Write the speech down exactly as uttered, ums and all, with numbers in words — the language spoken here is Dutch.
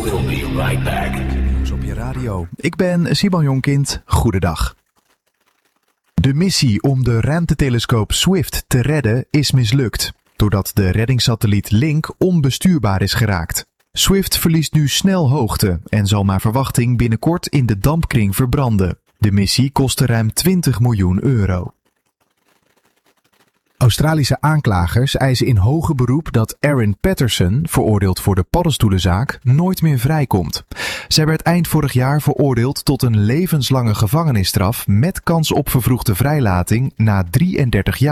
We'll be right back. Nieuws op je radio. Ik ben Simon Jonkind. Goedendag. De missie om de ruimtetelescoop Swift te redden is mislukt, doordat de reddingssatelliet Link onbestuurbaar is geraakt. Swift verliest nu snel hoogte en zal naar verwachting binnenkort in de dampkring verbranden. De missie kostte ruim twintig miljoen euro. Australische aanklagers eisen in hoger beroep dat Erin Patterson, veroordeeld voor de paddenstoelenzaak, nooit meer vrijkomt. Zij werd eind vorig jaar veroordeeld tot een levenslange gevangenisstraf met kans op vervroegde vrijlating na drieëndertig jaar.